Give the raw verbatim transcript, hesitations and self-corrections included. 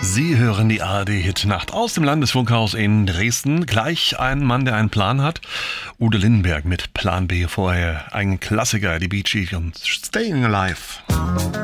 Sie hören die A R D-Hitnacht aus dem Landesfunkhaus in Dresden. Gleich ein Mann, der einen Plan hat. Udo Lindenberg mit Plan B. Vorher ein Klassiker, die Bee Gees und Staying Alive.